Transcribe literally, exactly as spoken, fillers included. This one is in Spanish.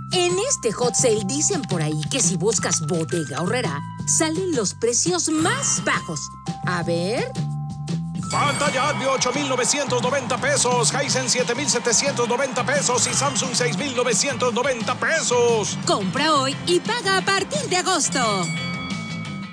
En este hot sale dicen por ahí que si buscas Bodega Aurrerá, salen los precios más bajos. A ver... Pantalla Advio ocho mil novecientos noventa pesos, Hisense siete mil setecientos noventa pesos y Samsung seis mil novecientos noventa pesos. Compra hoy y paga a partir de agosto.